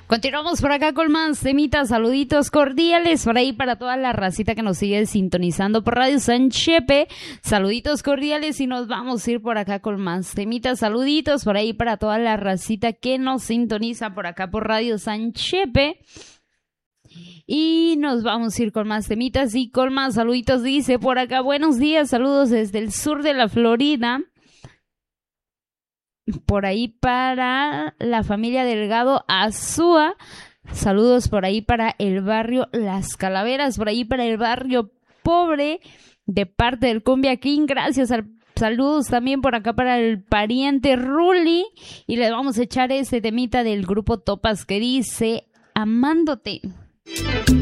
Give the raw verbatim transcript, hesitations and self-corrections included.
Continuamos por acá con más temitas, saluditos cordiales por ahí para toda la racita que nos sigue sintonizando por Radio San Chepe, saluditos cordiales y nos vamos a ir por acá con más temitas, saluditos por ahí para toda la racita que nos sintoniza por acá por Radio San Chepe. Y nos vamos a ir con más temitas y con más saluditos. Dice por acá, buenos días, saludos desde el sur de la Florida. Por ahí para la familia Delgado Azúa. Saludos por ahí para el barrio Las Calaveras, por ahí para el barrio Pobre, de parte del Cumbia King. Gracias al saludos también por acá para el pariente Ruli. Y le vamos a echar este temita del grupo Topas que dice Amándote.